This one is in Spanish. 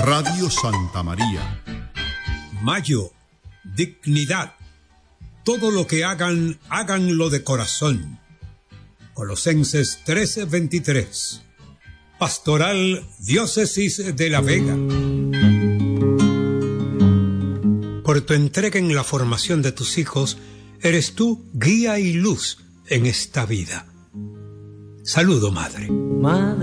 Radio Santa María. Mayo, dignidad. Todo lo que hagan, háganlo de corazón. Colosenses 13:23. Pastoral Diócesis de La Vega. Por tu entrega en la formación de tus hijos, eres tú guía y luz en esta vida. Saludo, madre. Madre